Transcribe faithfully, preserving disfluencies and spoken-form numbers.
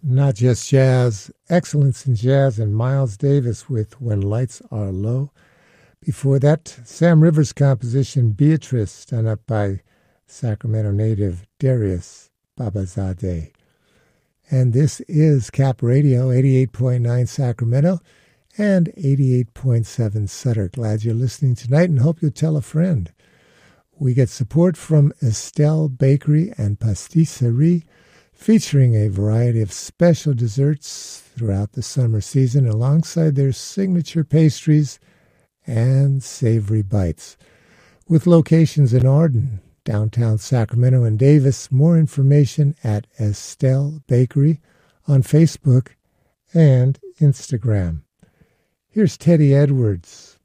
Not just jazz, excellence in jazz, and Miles Davis with When Lights Are Low. Before that, Sam Rivers' composition Beatrice, done up by Sacramento native Darius Babazadeh. And this is Cap Radio, eighty-eight point nine Sacramento and eighty-eight point seven Sutter. Glad you're listening tonight and hope you'll tell a friend. We get support from Estelle Bakery and Pastisserie, featuring a variety of special desserts throughout the summer season alongside their signature pastries and savory bites. With locations in Arden, downtown Sacramento, and Davis, more information at Estelle Bakery on Facebook and Instagram. Here's Teddy Edwards